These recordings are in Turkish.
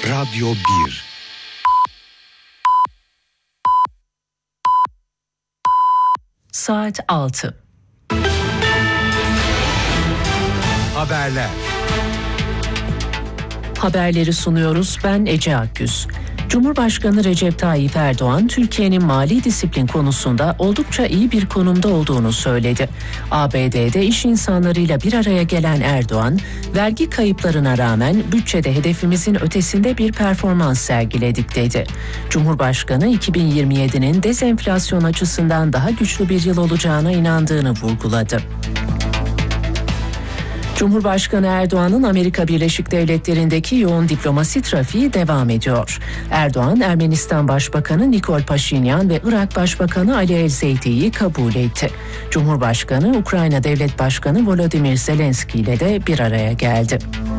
Radyo 1. Saat 6. Haberler. Haberleri sunuyoruz. Ben Ece Akgüz. Cumhurbaşkanı Recep Tayyip Erdoğan, Türkiye'nin mali disiplin konusunda oldukça iyi bir konumda olduğunu söyledi. ABD'de iş insanlarıyla bir araya gelen Erdoğan, vergi kayıplarına rağmen bütçede hedefimizin ötesinde bir performans sergiledik dedi. Cumhurbaşkanı 2027'nin dezenflasyon açısından daha güçlü bir yıl olacağına inandığını vurguladı. Cumhurbaşkanı Erdoğan'ın Amerika Birleşik Devletleri'ndeki yoğun diplomasi trafiği devam ediyor. Erdoğan, Ermenistan Başbakanı Nikol Paşinyan ve Irak Başbakanı Ali El-Zeydi'yi kabul etti. Cumhurbaşkanı, Ukrayna Devlet Başkanı Volodymyr Zelenski ile de bir araya geldi.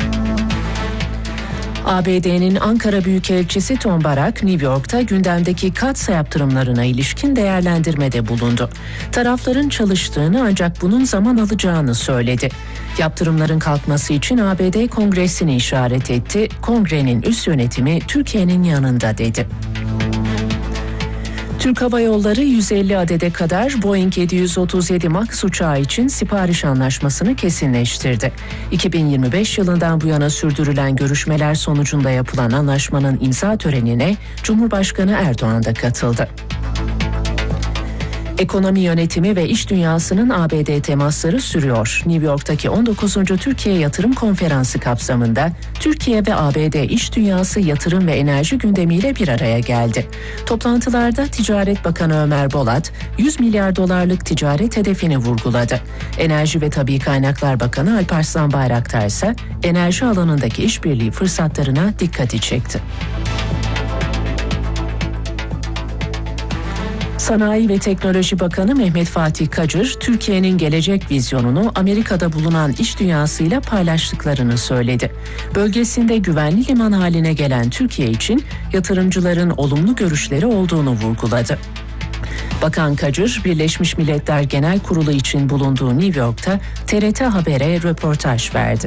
ABD'nin Ankara Büyükelçisi Tom Barak, New York'ta gündemdeki Katsa yaptırımlarına ilişkin değerlendirmede bulundu. Tarafların çalıştığını ancak bunun zaman alacağını söyledi. Yaptırımların kalkması için ABD Kongresi'ni işaret etti. Kongrenin üst yönetimi Türkiye'nin yanında dedi. Türk Hava Yolları 150 adede kadar Boeing 737 MAX uçağı için sipariş anlaşmasını kesinleştirdi. 2025 yılından bu yana sürdürülen görüşmeler sonucunda yapılan anlaşmanın imza törenine Cumhurbaşkanı Erdoğan da katıldı. Ekonomi yönetimi ve iş dünyasının ABD temasları sürüyor. New York'taki 19. Türkiye Yatırım Konferansı kapsamında Türkiye ve ABD iş dünyası yatırım ve enerji gündemiyle bir araya geldi. Toplantılarda Ticaret Bakanı Ömer Bolat, 100 milyar dolarlık ticaret hedefini vurguladı. Enerji ve Tabii Kaynaklar Bakanı Alparslan Bayraktar ise enerji alanındaki işbirliği fırsatlarına dikkati çekti. Sanayi ve Teknoloji Bakanı Mehmet Fatih Kacır, Türkiye'nin gelecek vizyonunu Amerika'da bulunan iş dünyasıyla paylaştıklarını söyledi. Bölgesinde güvenli liman haline gelen Türkiye için yatırımcıların olumlu görüşleri olduğunu vurguladı. Bakan Kacır, Birleşmiş Milletler Genel Kurulu için bulunduğu New York'ta TRT Haber'e röportaj verdi.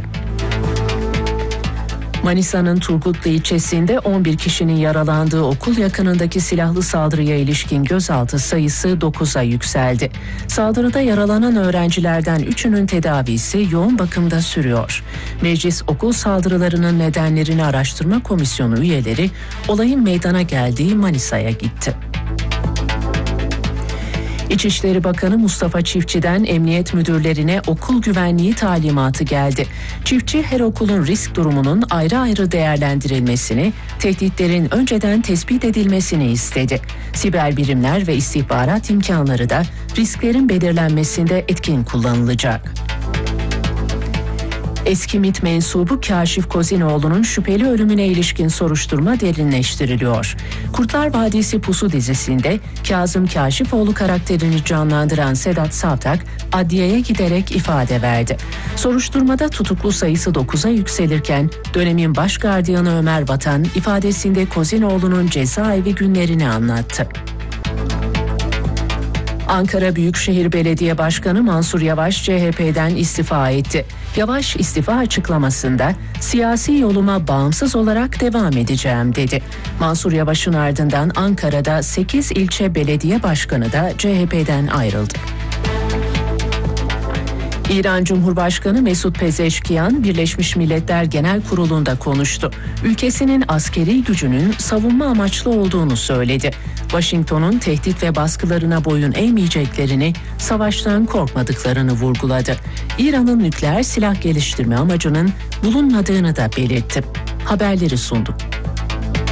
Manisa'nın Turgutlu ilçesinde 11 kişinin yaralandığı okul yakınındaki silahlı saldırıya ilişkin gözaltı sayısı 9'a yükseldi. Saldırıda yaralanan öğrencilerden 3'ünün tedavisi yoğun bakımda sürüyor. Meclis okul saldırılarının nedenlerini araştırma komisyonu üyeleri olayın meydana geldiği Manisa'ya gitti. İçişleri Bakanı Mustafa Çiftçi'den emniyet müdürlerine okul güvenliği talimatı geldi. Çiftçi, her okulun risk durumunun ayrı ayrı değerlendirilmesini, tehditlerin önceden tespit edilmesini istedi. Siber birimler ve istihbarat imkanları da risklerin belirlenmesinde etkin kullanılacak. Eski MİT mensubu Kaşif Kozinoğlu'nun şüpheli ölümüne ilişkin soruşturma derinleştiriliyor. Kurtlar Vadisi Pusu dizisinde Kazım Kaşifoğlu karakterini canlandıran Sedat Savtak adliyeye giderek ifade verdi. Soruşturmada tutuklu sayısı 9'a yükselirken dönemin baş gardiyanı Ömer Vatan ifadesinde Kozinoğlu'nun cezaevi günlerini anlattı. Ankara Büyükşehir Belediye Başkanı Mansur Yavaş CHP'den istifa etti. Yavaş istifa açıklamasında siyasi yoluma bağımsız olarak devam edeceğim dedi. Mansur Yavaş'ın ardından Ankara'da 8 ilçe belediye başkanı da CHP'den ayrıldı. İran Cumhurbaşkanı Mesut Pezeşkiyan, Birleşmiş Milletler Genel Kurulu'nda konuştu. Ülkesinin askeri gücünün savunma amaçlı olduğunu söyledi. Washington'un tehdit ve baskılarına boyun eğmeyeceklerini, savaştan korkmadıklarını vurguladı. İran'ın nükleer silah geliştirme amacının bulunmadığını da belirtti. Haberleri sundu.